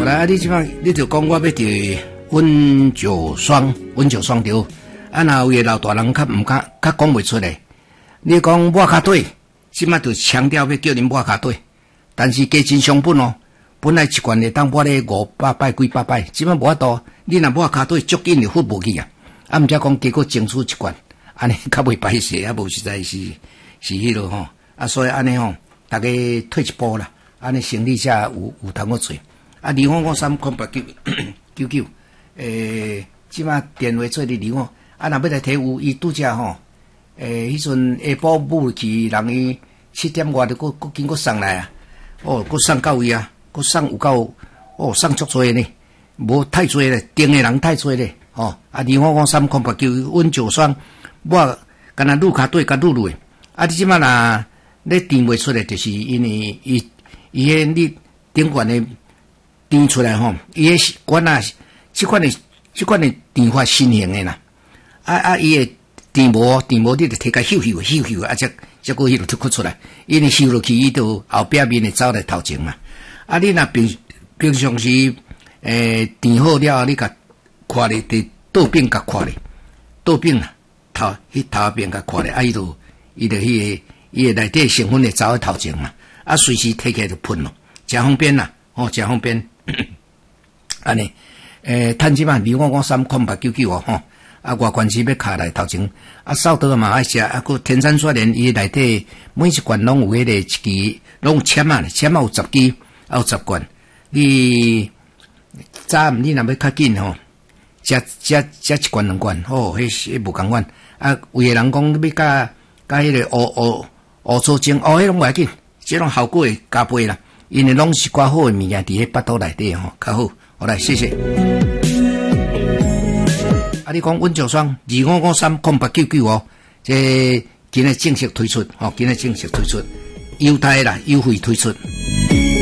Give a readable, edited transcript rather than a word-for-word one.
好啦，你即摆你就讲我要伫温酒霜着，啊，若有诶老大人较毋敢较讲袂出来。你讲抹骹腿，即摆就强调要叫恁抹骹腿，但是加真成本哦。本来一罐会当抹咧500摆几百摆，即摆无法度，你若抹骹腿足紧就付无去啊。啊，毋则讲结果争取一罐，安尼较袂歹势，啊无实在是迄落吼。啊，所以安尼吼，大家退一步啦，安尼生理才有通好做。啊，25530899，即摆电话做你25，啊，若要来提有伊拄则吼，迄阵下晡舞去，人伊7点外就佫经过送来啊，哦，佫送到位啊。佫送有够哦，送足多呢，无太多咧，订诶人太多咧，吼、哦！啊，25530899温酒霜，我干那撸骹对甲撸撸诶，啊，你即摆若咧甜袂出来，就是因为伊迄你顶管诶甜出来吼，伊迄管啊，即款诶甜法新型诶啦，伊诶甜无你就摕甲嗅，啊，则个迄落出来，因为嗅落去伊就后壁面会走来头前嘛。啊，你若平常时填好了，你甲看咧，伫倒边甲看咧，倒边啦，头边甲看咧，啊，伊就伊个内底成分会走喺头前嘛，啊，随时摕起来就喷咯，真方便啦，哦，真方便。安尼，趁即摆25530899哦，吼，啊，外观时要卡来头前，啊，扫刀嘛爱食，啊，个天山雪莲伊内底每一罐拢有迄个一支，拢有签啊有10支。有10罐，你早你若要较紧吼，食一罐2罐，哦，迄无共款。啊，有诶人讲要加迄个乌醋精，迄拢袂要紧，即种效果会加倍啦。因为拢是寡好诶物件伫迄巴肚内底吼，较好。好来，谢谢。啊，你讲温酒霜25530899哦，这今日正式推出，今日正式推出，优待啦，优惠推出。